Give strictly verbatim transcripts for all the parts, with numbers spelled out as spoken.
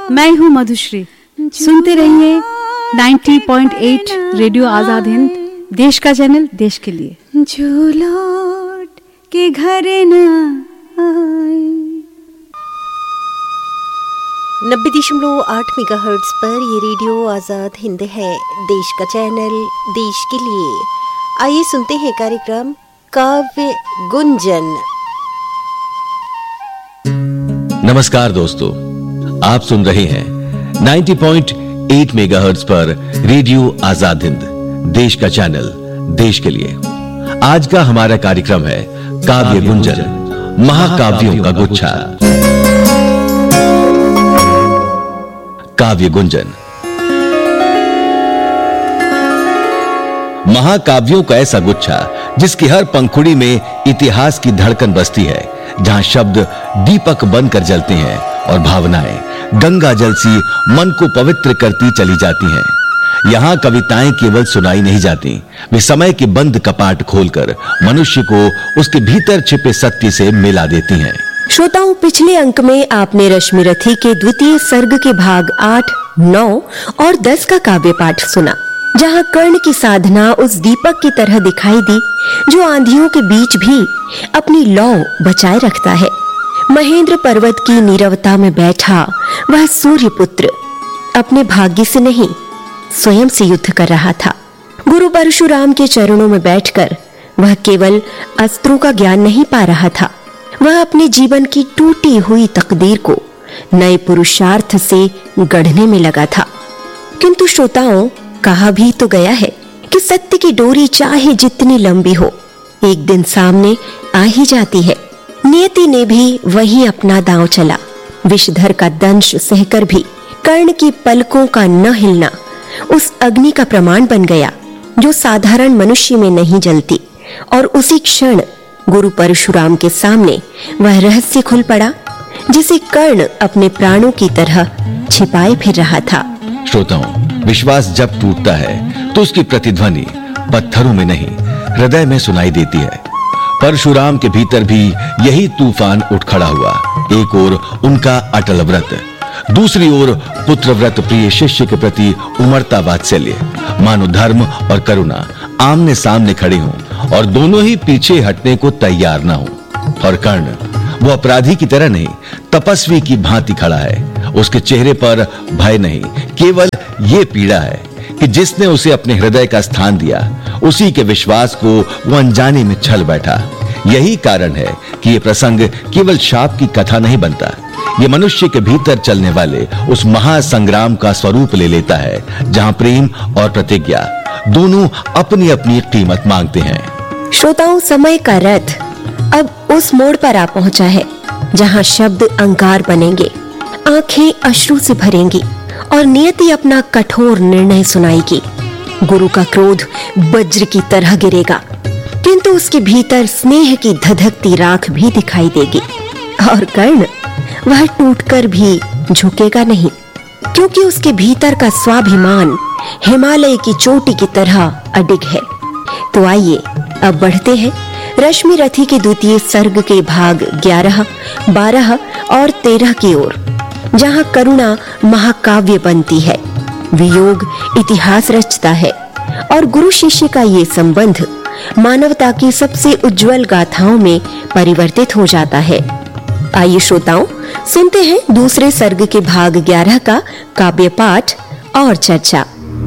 मैं हूँ मधुश्री। सुनते रहिए नब्बे पॉइंट आठ रेडियो आजाद हिंद, देश का चैनल, देश के लिए। जो लौट के घर न आए। नब्बे दशमलव आठ मेगाहर्ट्ज पर ये रेडियो आजाद हिंद है, देश का चैनल, देश के लिए। आइए सुनते हैं कार्यक्रम काव्य गुंजन। नमस्कार दोस्तों, आप सुन रहे हैं नब्बे पॉइंट आठ मेगाहर्ट्ज पर रेडियो आजाद हिंद, देश का चैनल, देश के लिए। आज का हमारा कार्यक्रम है काव्य गुंजन, महाकाव्यों का गुच्छा। काव्य गुंजन महाकाव्यों का ऐसा गुच्छा जिसकी हर पंखुड़ी में इतिहास की धड़कन बसती है, जहां शब्द दीपक बनकर जलते हैं और भावनाएं गंगा जल सी मन को पवित्र करती चली जाती हैं। यहां कविताएं केवल सुनाई नहीं जाती, वे समय के बंद कपाट खोलकर मनुष्य को उसके भीतर छिपे सत्य से मिला देती हैं। श्रोताओं, पिछले अंक में आपने रश्मि रथी के द्वितीय सर्ग के भाग आठ, नौ और दस का काव्य पाठ सुना, जहां कर्ण की साधना उस दीपक की तरह दिखाई दी जो आंधियों के बीच भी अपनी लौ बचाए रखता है। महेंद्र पर्वत की नीरवता में बैठा वह सूर्य पुत्र अपने भाग्य से नहीं, स्वयं से युद्ध कर रहा था। गुरु परशुराम के चरणों में बैठकर वह केवल अस्त्रों का ज्ञान नहीं पा रहा था, वह अपने जीवन की टूटी हुई तकदीर को नए पुरुषार्थ से गढ़ने में लगा था। किंतु श्रोताओं, कहा भी तो गया है कि सत्य की डोरी चाहे जितनी लंबी हो, एक दिन सामने आ ही जाती है। नियति ने भी वही अपना दांव चला। विषधर का दंश सहकर भी कर्ण की पलकों का न हिलना उस अग्नि का प्रमाण बन गया जो साधारण मनुष्य में नहीं जलती, और उसी क्षण गुरु परशुराम के सामने वह रहस्य खुल पड़ा जिसे कर्ण अपने प्राणों की तरह छिपाए फिर रहा था। श्रोताओं, विश्वास जब टूटता है तो उसकी प्रतिध्वनि पत्थरों में नहीं, हृदय में सुनाई देती है। परशुराम के भीतर भी यही तूफान उठ खड़ा हुआ। एक ओर उनका अटल व्रत, दूसरी ओर पुत्र व्रत प्रिय शिष्य के प्रति उमड़ता वात्सल्य, मानो धर्म और करुणा आमने सामने खड़े हों और दोनों ही पीछे हटने को तैयार ना हों। और कर्ण वो अपराधी की तरह नहीं, तपस्वी की भांति खड़ा है। उसके चेहरे पर भय नहीं, केवल ये पीड़ा है कि जिसने उसे अपने हृदय का स्थान दिया, उसी के विश्वास को वो अनजाने में छल बैठा। यही कारण है कि ये प्रसंग केवल शाप की कथा नहीं बनता, ये मनुष्य के भीतर चलने वाले उस महासंग्राम का स्वरूप ले लेता है, जहां प्रेम और प्रतिज्ञा दोनों अपनी अपनी कीमत मांगते हैं। श्रोताओं, समय का रथ अब उस मोड़ पर आ पहुंचा है जहां शब्द अंगार बनेंगे, आंखें अश्रु से भरेंगी और नियति अपना कठोर निर्णय सुनाएगी। गुरु का क्रोध वज्र की तरह गिरेगा, किंतु उसके भीतर स्नेह की धधकती राख भी दिखाई देगी। और कर्ण, वह टूटकर भी झुकेगा नहीं, क्योंकि उसके भीतर का स्वाभिमान हिमालय की चोटी की तरह अडिग है। तो आइए अब बढ़ते हैं रश्मि रथी के द्वितीय सर्ग के भाग ग्यारह, बारह और तेरह की ओर, जहां करुणा महाकाव्य बनती है, वियोग इतिहास रचता है और गुरु शिष्य का ये संबंध मानवता की सबसे उज्जवल गाथाओं में परिवर्तित हो जाता है। आइए श्रोताओं, सुनते हैं दूसरे सर्ग के भाग ग्यारह का काव्य पाठ और चर्चा।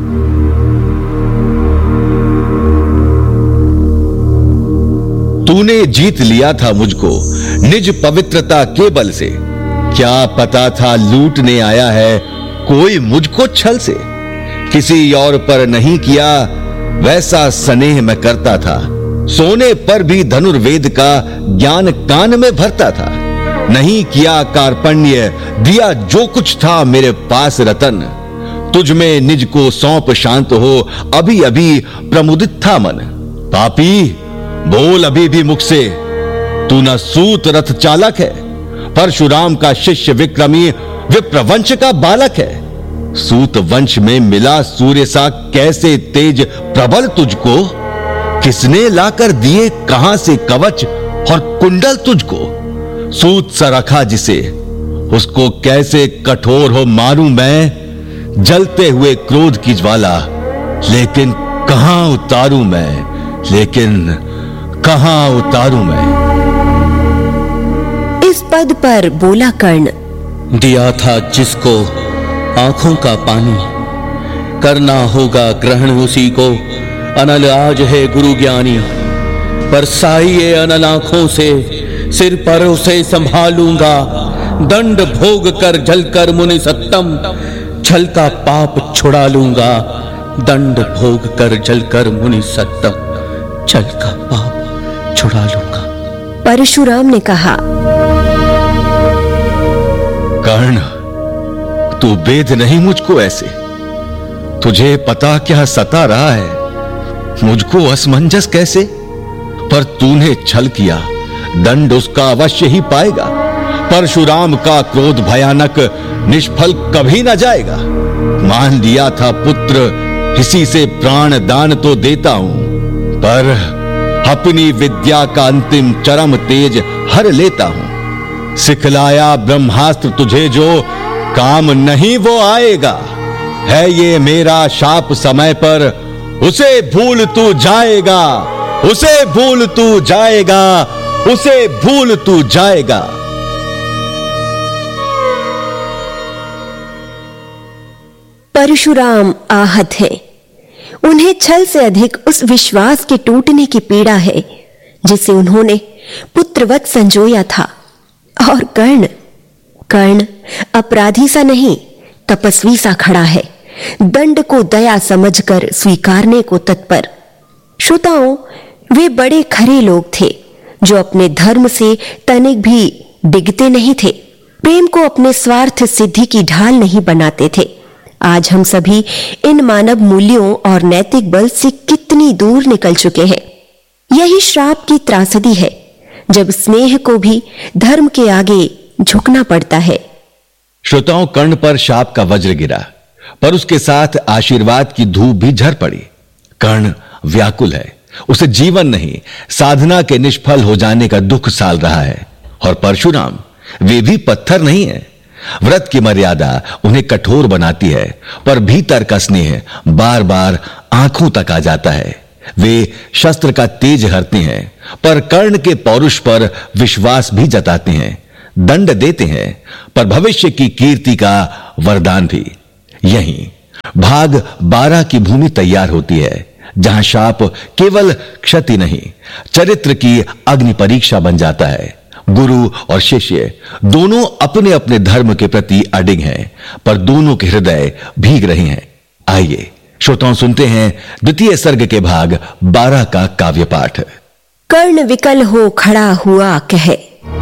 तूने जीत लिया था मुझको निज पवित्रता के बल से, क्या पता था लूटने आया है कोई मुझको छल से। किसी और पर नहीं किया वैसा स्नेह मैं करता था, सोने पर भी धनुर्वेद का ज्ञान कान में भरता था। नहीं किया कार्पण्य, दिया जो कुछ था मेरे पास रतन, तुझ में निज को सौंप शांत हो अभी अभी प्रमुदित था मन। पापी बोल अभी भी मुख से, तू न सूत रथ चालक है, परशुराम का शिष्य विक्रमी विप्रवंश का बालक है। सूत वंश में मिला सूर्य सा कैसे तेज प्रबल तुझको, किसने लाकर दिए कहां से कवच और कुंडल तुझको। सूत सा रखा जिसे उसको कैसे कठोर हो मारूं मैं, जलते हुए क्रोध की ज्वाला, लेकिन कहां उतारूं मैं, लेकिन कहां उतारूं मैं। इस पद पर बोला कर्ण, दिया था जिसको आंखों का पानी, करना होगा ग्रहण उसी को, अनल आज है गुरु ज्ञानी। बरसाइए अनल आंखों से, सिर पर उसे संभालूंगा, दंड भोग कर जलकर मुनि सत्तम, छल का पाप छुड़ा लूंगा, दंड भोग कर जलकर मुनि सत्तम, छल का पाप छुड़ा लूंगा। परशुराम ने कहा, कर्ण, तू बेद नहीं मुझको ऐसे, तुझे पता क्या सता रहा है, मुझको असमंजस कैसे, पर तूने छल किया, दंड उसका अवश्य ही पाएगा। परशुराम का क्रोध भयानक निष्फल कभी न जाएगा। मान लिया था पुत्र, इसी से प्राण दान तो देता हूं, पर अपनी विद्या का अंतिम चरम तेज हर लेता हूं। सिखलाया ब्रह्मास्त्र तुझे जो, काम नहीं वो आएगा, है ये मेरा शाप समय पर, उसे भूल तू जाएगा, उसे भूल तू जाएगा, उसे भूल तू जाएगा। परशुराम आहत है। उन्हें छल से अधिक उस विश्वास के टूटने की पीड़ा है जिसे उन्होंने पुत्रवत संजोया था। और कर्ण कर्ण अपराधी सा नहीं, तपस्वी सा खड़ा है, दंड को दया समझकर स्वीकारने को तत्पर। श्रोताओं, वे बड़े खरे लोग थे जो अपने धर्म से तनिक भी डिगते नहीं थे, प्रेम को अपने स्वार्थ सिद्धि की ढाल नहीं बनाते थे। आज हम सभी इन मानव मूल्यों और नैतिक बल से कितनी दूर निकल चुके हैं। यही श्राप की त्रासदी है, जब स्नेह को भी धर्म के आगे झुकना पड़ता है। श्रोताओं, कर्ण पर शाप का वज्र गिरा, पर उसके साथ आशीर्वाद की धूप भी झर पड़ी। कर्ण व्याकुल है, उसे जीवन नहीं, साधना के निष्फल हो जाने का दुख साल रहा है। और परशुराम, वे भी पत्थर नहीं है। व्रत की मर्यादा उन्हें कठोर बनाती है, पर भीतर का स्नेह बार बार आंखों तक आ जाता है। वे शस्त्र का तेज हरते हैं, पर कर्ण के पौरुष पर विश्वास भी जताते हैं। दंड देते हैं, पर भविष्य की कीर्ति का वरदान भी। यहीं भाग बारह की भूमि तैयार होती है, जहां शाप केवल क्षति नहीं, चरित्र की अग्नि परीक्षा बन जाता है। गुरु और शिष्य दोनों अपने अपने धर्म के प्रति अडिग हैं, पर दोनों के हृदय भीग रहे हैं। आइए श्रोताओं, सुनते हैं द्वितीय सर्ग के भाग बारह का काव्य पाठ। कर्ण विकल हो खड़ा हुआ कहे,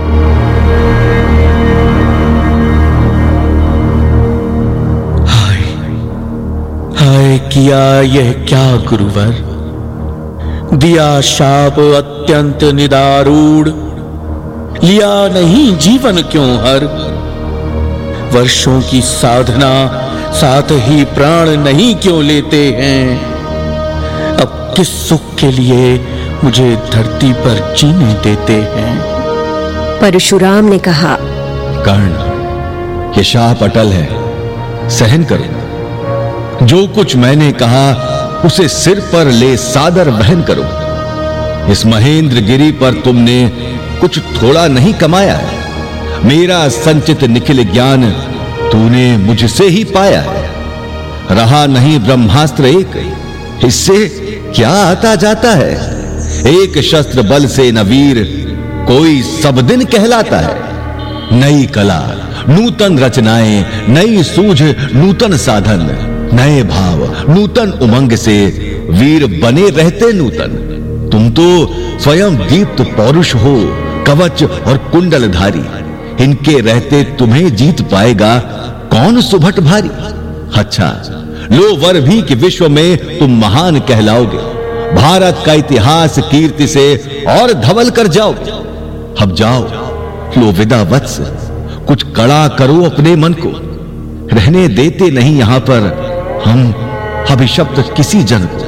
हाय हाय किया यह क्या गुरुवर, दिया शाप अत्यंत निदारूढ़, लिया नहीं जीवन क्यों हर, वर्षों की साधना साथ ही प्राण नहीं क्यों लेते हैं, अब किस सुख के लिए मुझे धरती पर जीने देते हैं। परशुराम ने कहा, कर्ण, ये शाप अटल है, सहन करो। जो कुछ मैंने कहा उसे सिर पर ले सादर वहन करो। इस महेंद्र गिरी पर तुमने कुछ थोड़ा नहीं कमाया है, मेरा संचित निखिल ज्ञान तूने मुझसे ही पाया है। रहा नहीं ब्रह्मास्त्र एक, इससे क्या आता जाता है, एक शस्त्र बल से न वीर कोई सब दिन कहलाता है। नई कला नूतन रचनाएं, नई सूझ नूतन साधन, नए भाव नूतन उमंग से वीर बने रहते नूतन। तुम तो स्वयं दीप्त पौरुष हो, कवच और कुंडलधारी, इनके रहते तुम्हें जीत पाएगा कौन सुभट भारी। अच्छा लो वर भी कि विश्व में तुम महान कहलाओगे, भारत का इतिहास कीर्ति से और धवल कर जाओगे। अब जाओ लो विदा वत्स, कुछ कड़ा करो अपने मन को, रहने देते नहीं यहां पर हम अभिशप्त किसी जन को।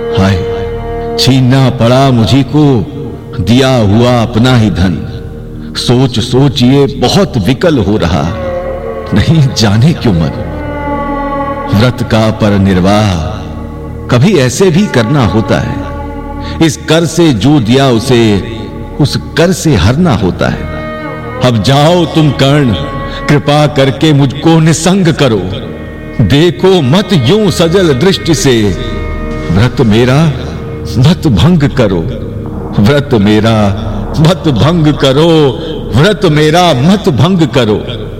हाय छीनना पड़ा मुझी को दिया हुआ अपना ही धन, सोच सोच ये बहुत विकल हो रहा, नहीं जाने क्यों मन। व्रत का पर निर्वाह कभी ऐसे भी करना होता है। इस कर से जो दिया उसे उस कर से हरना होता है। अब जाओ तुम कर्ण, कृपा करके मुझको निसंग करो। देखो मत यूं सजल दृष्टि से, व्रत मेरा मत भंग करो। व्रत मेरा मत भंग करो, व्रत मेरा मत भंग करो।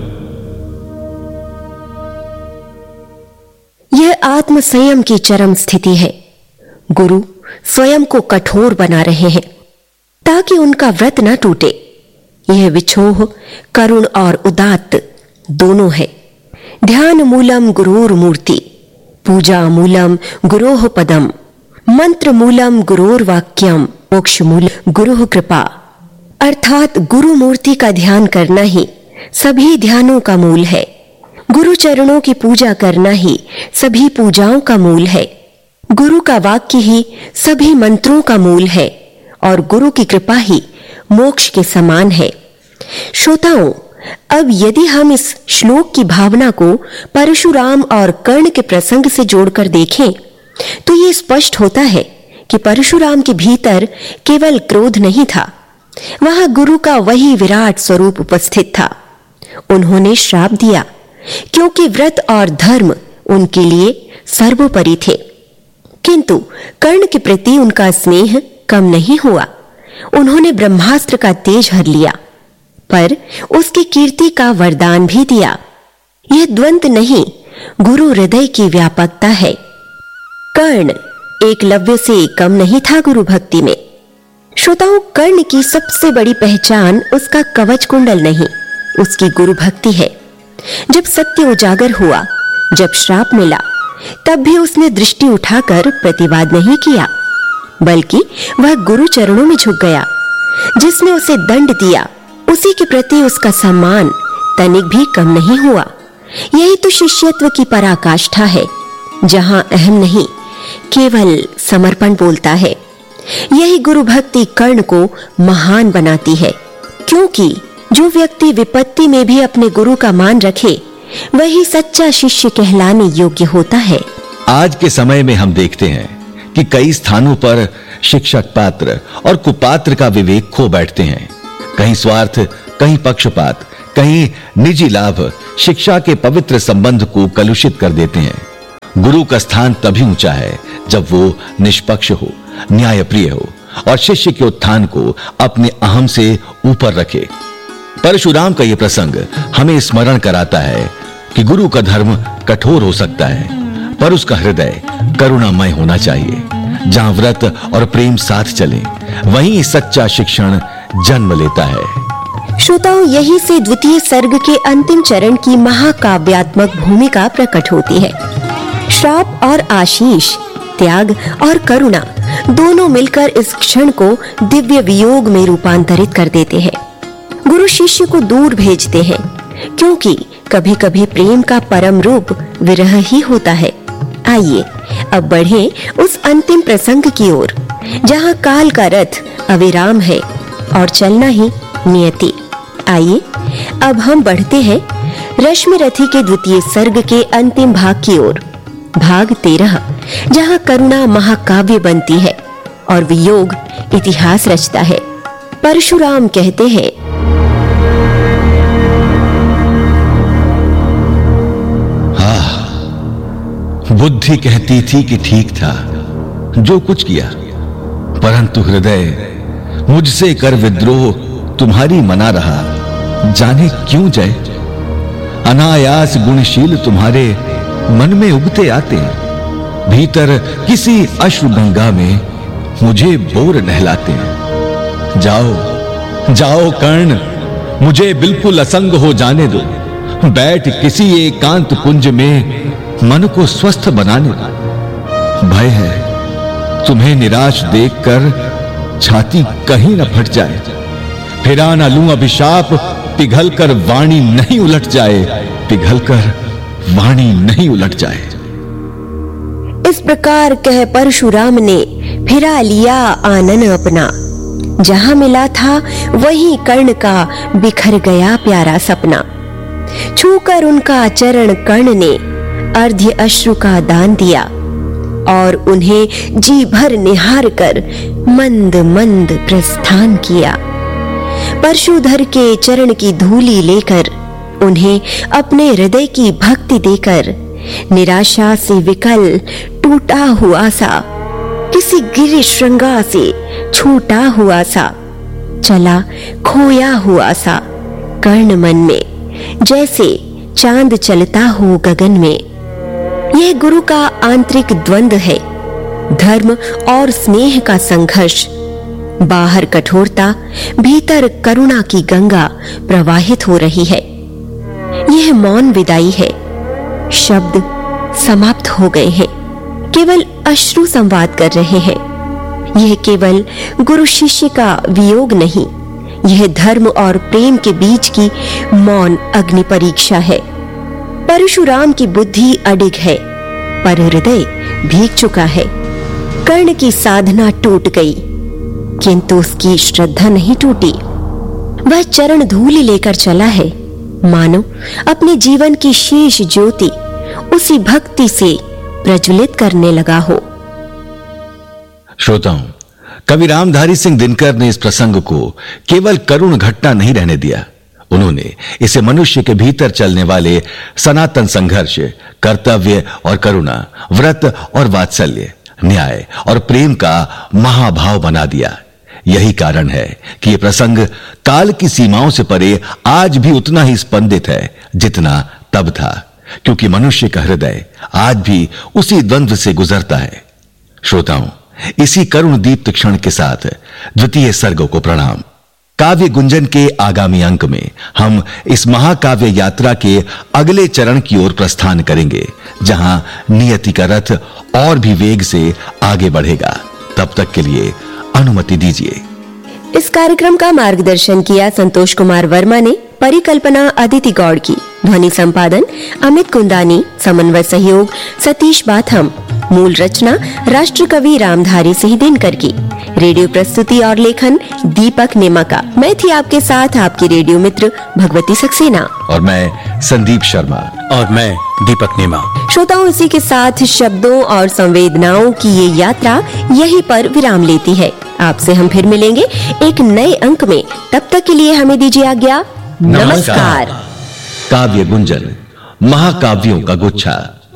यह आत्म संयम की चरम स्थिति है। गुरु स्वयं को कठोर बना रहे हैं ताकि उनका व्रत न टूटे। यह विछोह करुण और उदात्त दोनों है। ध्यान मूलम गुरोर मूर्ति, पूजा मूलम गुरोह पदम, मंत्र मूलम गुरोर वाक्यम, मोक्ष मूल गुरु कृपा। अर्थात गुरु मूर्ति का ध्यान करना ही सभी ध्यानों का मूल है। गुरु चरणों की पूजा करना ही सभी पूजाओं का मूल है। गुरु का वाक्य ही सभी मंत्रों का मूल है और गुरु की कृपा ही मोक्ष के समान है। श्रोताओं, अब यदि हम इस श्लोक की भावना को परशुराम और कर्ण के प्रसंग से जोड़कर देखें तो ये स्पष्ट होता है कि परशुराम के भीतर केवल क्रोध नहीं था, वहां गुरु का वही विराट स्वरूप उपस्थित था। उन्होंने श्राप दिया क्योंकि व्रत और धर्म उनके लिए सर्वोपरि थे, किंतु कर्ण के प्रति उनका स्नेह कम नहीं हुआ। उन्होंने ब्रह्मास्त्र का तेज हर लिया, पर उसकी कीर्ति का वरदान भी दिया। यह द्वंद्व नहीं, गुरु हृदय की व्यापकता है। कर्ण एकलव्य से कम नहीं था गुरु भक्ति में। श्रोताओं, कर्ण की सबसे बड़ी पहचान उसका कवच कुंडल नहीं, उसकी गुरु भक्ति है। जब सत्य उजागर हुआ, जब श्राप मिला, तब भी उसने दृष्टि उठाकर प्रतिवाद नहीं किया, बल्कि वह गुरु चरणों में झुक गया। जिसने उसे दंड दिया, उसी के प्रति उसका सम्मान तनिक भी कम नहीं हुआ। यही तो शिष्यत्व की पराकाष्ठा है, जहां अहम नहीं, केवल समर्पण बोलता है। यही गुरु भक्ति कर्ण को महान बनाती है, क्योंकि जो व्यक्ति विपत्ति में भी अपने गुरु का मान रखे, वही सच्चा शिष्य कहलाने योग्य होता है। आज के समय में हम देखते हैं कि कई स्थानों पर शिक्षक पात्र और कुपात्र का विवेक खो बैठते हैं। कहीं स्वार्थ, कहीं पक्षपात, कहीं निजी लाभ शिक्षा के पवित्र संबंध को कलुषित कर देते हैं। गुरु का स्थान तभी ऊंचा है जब वो निष्पक्ष हो, न्यायप्रिय हो और शिष्य के उत्थान को अपने अहम से ऊपर रखे। परशुराम का यह प्रसंग हमें स्मरण कराता है कि गुरु का धर्म कठोर हो सकता है, पर उसका हृदय करुणामय होना चाहिए। जहां व्रत और प्रेम साथ चले, वहीं सच्चा शिक्षण जन्म लेता है। श्रोताओं, यही से द्वितीय सर्ग के अंतिम चरण की महाकाव्यात्मक भूमिका प्रकट होती है। श्राप और आशीष, त्याग और करुणा दोनों मिलकर इस क्षण को दिव्य वियोग में रूपांतरित कर देते हैं। गुरु शिष्य को दूर भेजते हैं, क्योंकि कभी-कभी प्रेम का परम रूप विरह ही होता है। आइए अब बढ़ें उस अंतिम प्रसंग की ओर, जहां काल का रथ अविराम है और चलना ही नियति। आइए अब हम बढ़ते हैं रश्मि रथी के द्वितीय सर्ग के अंतिम भाग की ओर, भाग तेरह, जहां करुणा महाकाव्य बनती है और वियोग इतिहास रचता है। परशुराम कहते हैं, बुद्धि कहती थी कि ठीक था जो कुछ किया, परंतु हृदय मुझसे कर विद्रोह तुम्हारी मना रहा। जाने क्यों जय, अनायास गुणशील तुम्हारे मन में उगते आते, भीतर किसी अश्रु गंगा में मुझे बोर नहलाते। जाओ जाओ कर्ण, मुझे बिल्कुल असंग हो जाने दो। बैठ किसी एकांत कुंज में मन को स्वस्थ बनाने दो। भय है तुम्हें निराश देखकर छाती कहीं न फट जाए, फिरा न लूं अभिशाप, पिघलकर वाणी नहीं उलट जाए, पिघलकर वाणी नहीं उलट जाए। इस प्रकार कह परशुराम ने फिरा लिया आनन अपना, जहां मिला था वहीं कर्ण का बिखर गया प्यारा सपना। छूकर उनका चरण कर्ण ने अर्ध्य अश्रु का दान दिया और उन्हें जी भर निहार कर मंद मंद प्रस्थान किया। परशुधर के चरण की धूली लेकर उन्हें अपने हृदय की भक्ति देकर निराशा से विकल टूटा हुआ सा, किसी गिरि श्रृंगार से छूटा हुआ सा, चला खोया हुआ सा कर्ण मन में, जैसे चांद चलता हो गगन में। यह गुरु का आंतरिक द्वंद्व है, धर्म और स्नेह का संघर्ष। बाहर कठोरता, भीतर करुणा की गंगा प्रवाहित हो रही है। यह मौन विदाई है, शब्द समाप्त हो गए हैं, केवल अश्रु संवाद कर रहे हैं। यह केवल गुरु शिष्य का वियोग नहीं, यह धर्म और प्रेम के बीच की मौन अग्नि परीक्षा है। परशुराम की बुद्धि अडिग है, पर हृदय भीग चुका है। कर्ण की साधना टूट गई, किंतु उसकी श्रद्धा नहीं टूटी। वह चरण धूलि लेकर चला है, मानो अपने जीवन की शेष ज्योति उसी भक्ति से प्रज्वलित करने लगा हो। श्रोताओं, कवि रामधारी सिंह दिनकर ने इस प्रसंग को केवल करुण घटना नहीं रहने दिया। उन्होंने इसे मनुष्य के भीतर चलने वाले सनातन संघर्ष, कर्तव्य और करुणा, व्रत और वात्सल्य, न्याय और प्रेम का महाभाव बना दिया। यही कारण है कि यह प्रसंग काल की सीमाओं से परे आज भी उतना ही स्पंदित है जितना तब था, क्योंकि मनुष्य का हृदय आज भी उसी द्वंद्व से गुजरता है। श्रोताओं, इसी करुण दीप्त क्षण के साथ द्वितीय सर्ग को प्रणाम। काव्य गुंजन के आगामी अंक में हम इस महाकाव्य यात्रा के अगले चरण की ओर प्रस्थान करेंगे, जहां नियति का रथ और भी वेग से आगे बढ़ेगा। तब तक के लिए अनुमति दीजिए। इस कार्यक्रम का मार्गदर्शन किया संतोष कुमार वर्मा ने, परिकल्पना अदिति गौड़ की, ध्वनि संपादन अमित कुंदानी, समन्वय सहयोग सतीश बाथम, मूल रचना राष्ट्र कवि रामधारी सिंह दिनकर की, रेडियो प्रस्तुति और लेखन दीपक नेमाका। मैं थी आपके साथ आपकी रेडियो मित्र भगवती सक्सेना, और मैं संदीप शर्मा, और मैं दीपक नेमा। श्रोताओं, इसी के साथ शब्दों और संवेदनाओं की ये यात्रा यहीं पर विराम लेती है। आपसे हम फिर मिलेंगे एक नए अंक में। तब तक के लिए हमें दीजिए आज्ञा। नमस्कार। काव्य गुंजन, महाकाव्यों का गुच्छा।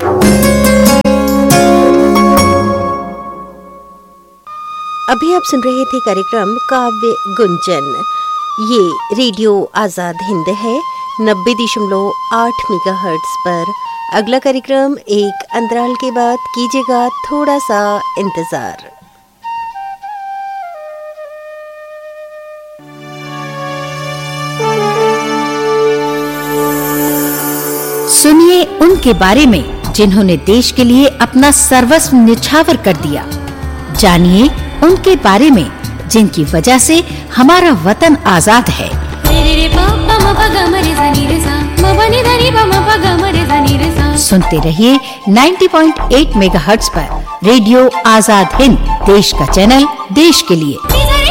अभी आप सुन रहे थे कार्यक्रम काव्य गुंजन। ये रेडियो आजाद हिंद है, नब्बे दशमलव आठ मेगाहर्ट्ज पर। अगला कार्यक्रम एक अंतराल के बाद, कीजिएगा थोड़ा सा इंतजार। सुनिए उनके बारे में जिन्होंने देश के लिए अपना सर्वस्व न्यौछावर कर दिया। जानिए उनके बारे में जिनकी वजह से हमारा वतन आजाद है। सुनते रहिए नब्बे पॉइंट आठ मेगाहर्ट्ज पर रेडियो आजाद हिंद, देश का चैनल, देश के लिए।